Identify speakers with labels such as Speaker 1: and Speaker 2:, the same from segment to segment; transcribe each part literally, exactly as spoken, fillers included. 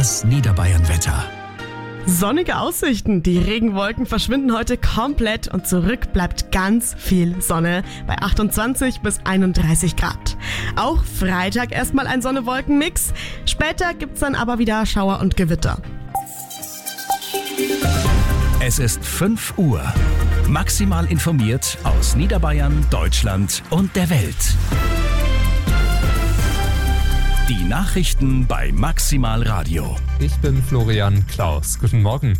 Speaker 1: Das Niederbayern-Wetter.
Speaker 2: Sonnige Aussichten. Die Regenwolken verschwinden heute komplett und zurück bleibt ganz viel Sonne bei achtundzwanzig bis einunddreißig Grad. Auch Freitag erstmal ein Sonne-Wolken-Mix. Später gibt's dann aber wieder Schauer und Gewitter.
Speaker 1: Es ist fünf Uhr. Maximal informiert aus Niederbayern, Deutschland und der Welt. Die Nachrichten bei Maximal Radio.
Speaker 3: Ich bin Florian Klaus. Guten Morgen.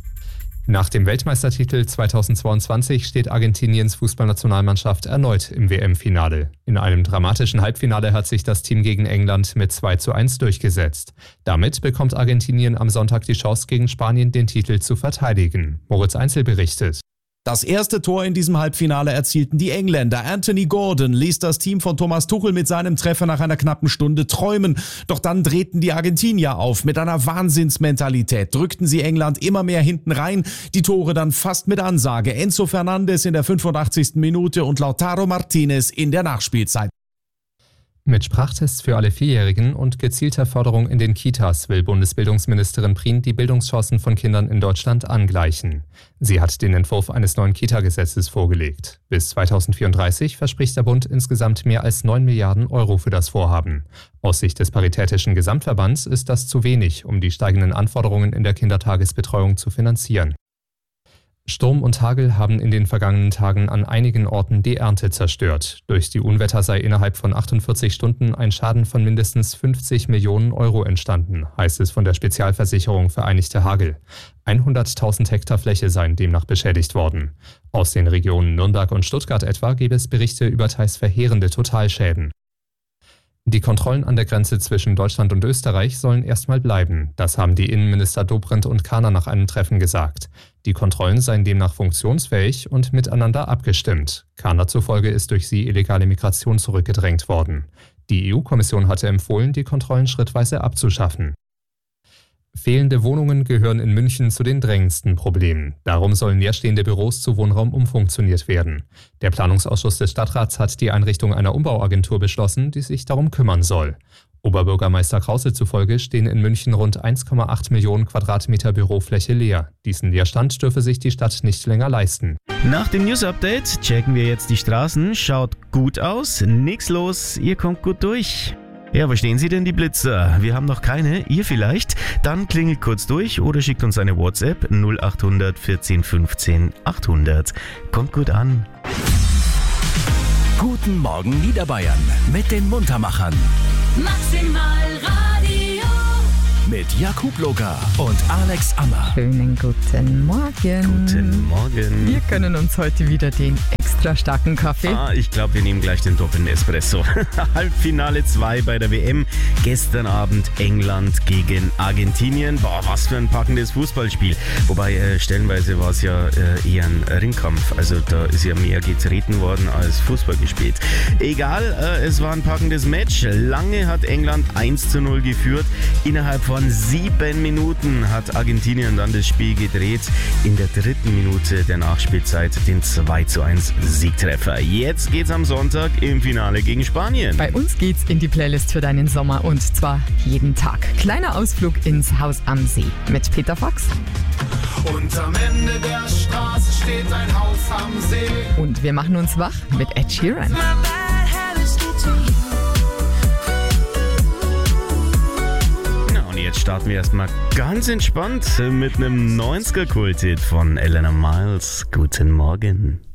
Speaker 3: Nach dem Weltmeistertitel zweitausendzweiundzwanzig steht Argentiniens Fußballnationalmannschaft erneut im W M-Finale. In einem dramatischen Halbfinale hat sich das Team gegen England mit zwei zu eins durchgesetzt. Damit bekommt Argentinien am Sonntag die Chance, gegen Spanien den Titel zu verteidigen. Moritz Einzel berichtet.
Speaker 4: Das erste Tor in diesem Halbfinale erzielten die Engländer. Anthony Gordon ließ das Team von Thomas Tuchel mit seinem Treffer nach einer knappen Stunde träumen. Doch dann drehten die Argentinier auf. Mit einer Wahnsinnsmentalität drückten sie England immer mehr hinten rein. Die Tore dann fast mit Ansage. Enzo Fernandes in der fünfundachtzigsten Minute und Lautaro Martinez in der Nachspielzeit.
Speaker 3: Mit Sprachtests für alle Vierjährigen und gezielter Förderung in den Kitas will Bundesbildungsministerin Prien die Bildungschancen von Kindern in Deutschland angleichen. Sie hat den Entwurf eines neuen Kita-Gesetzes vorgelegt. Bis zweitausendvierunddreißig verspricht der Bund insgesamt mehr als neun Milliarden Euro für das Vorhaben. Aus Sicht des Paritätischen Gesamtverbands ist das zu wenig, um die steigenden Anforderungen in der Kindertagesbetreuung zu finanzieren. Sturm und Hagel haben in den vergangenen Tagen an einigen Orten die Ernte zerstört. Durch die Unwetter sei innerhalb von achtundvierzig Stunden ein Schaden von mindestens fünfzig Millionen Euro entstanden, heißt es von der Spezialversicherung Vereinigte Hagel. hunderttausend Hektar Fläche seien demnach beschädigt worden. Aus den Regionen Nürnberg und Stuttgart etwa gäbe es Berichte über teils verheerende Totalschäden. Die Kontrollen an der Grenze zwischen Deutschland und Österreich sollen erstmal bleiben. Das haben die Innenminister Dobrindt und Kahner nach einem Treffen gesagt. Die Kontrollen seien demnach funktionsfähig und miteinander abgestimmt. Kahner zufolge ist durch sie illegale Migration zurückgedrängt worden. Die E U-Kommission hatte empfohlen, die Kontrollen schrittweise abzuschaffen. Fehlende Wohnungen gehören in München zu den drängendsten Problemen. Darum sollen leerstehende Büros zu Wohnraum umfunktioniert werden. Der Planungsausschuss des Stadtrats hat die Einrichtung einer Umbauagentur beschlossen, die sich darum kümmern soll. Oberbürgermeister Krause zufolge stehen in München rund eins Komma acht Millionen Quadratmeter Bürofläche leer. Diesen Leerstand dürfe sich die Stadt nicht länger leisten.
Speaker 5: Nach dem News-Update checken wir jetzt die Straßen. Schaut gut aus, nix los, ihr kommt gut durch. Ja, wo stehen Sie denn, die Blitzer? Wir haben noch keine, ihr vielleicht? Dann klingelt kurz durch oder schickt uns eine WhatsApp null achthundert vierzehn fünfzehn achthundert. Kommt gut an.
Speaker 1: Guten Morgen Niederbayern mit den Muntermachern.
Speaker 6: Maximal Radio.
Speaker 1: Mit Jakub Locker und Alex Ammer.
Speaker 7: Schönen guten Morgen.
Speaker 5: Guten Morgen.
Speaker 7: Wir können uns heute wieder den extra starken Kaffee.
Speaker 5: Ah, ich glaube, wir nehmen gleich den doppelten Espresso. Halbfinale zwei bei der W M. Gestern Abend England gegen Argentinien. Boah, was für ein packendes Fußballspiel. Wobei, äh, stellenweise war es ja äh, eher ein Ringkampf. Also da ist ja mehr getreten worden als Fußball gespielt. Egal, äh, es war ein packendes Match. Lange hat England eins zu null geführt. Innerhalb von sieben Minuten hat Argentinien dann das Spiel gedreht. In der dritten Minute der Nachspielzeit den zwei zu eins Siegtreffer. Jetzt geht's am Sonntag im Finale gegen Spanien.
Speaker 7: Bei uns geht's in die Playlist für deinen Sommer und zwar jeden Tag. Kleiner Ausflug ins Haus am See mit Peter Fox.
Speaker 8: Und am Ende der Straße steht ein Haus am See.
Speaker 7: Und wir machen uns wach mit Ed Sheeran.
Speaker 5: Jetzt starten wir erstmal ganz entspannt mit einem neunziger-Kult-Hit von Elena Miles. Guten Morgen.